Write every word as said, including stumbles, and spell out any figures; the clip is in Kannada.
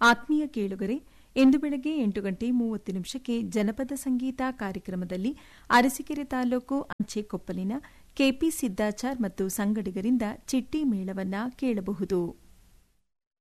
ಆತ್ಮೀಯ ಕೇಳುಗರೆ, ಇಂದು ಬೆಳಗ್ಗೆ ಎಂಟು ಗಂಟೆ ಮೂವತ್ತು ನಿಮಿಷಕ್ಕೆ ಜನಪದ ಸಂಗೀತ ಕಾರ್ಯಕ್ರಮದಲ್ಲಿ ಅರಸೀಕೆರೆ ತಾಲೂಕು ಅಂಚೆಕೊಪ್ಪಲಿನ ಕೆಪಿ ಸಿದ್ದಾಚಾರ್ ಮತ್ತು ಸಂಗಡಿಗರಿಂದ ಚಿಟ್ಟಿ ಮೇಳವನ್ನ ಕೇಳಬಹುದು.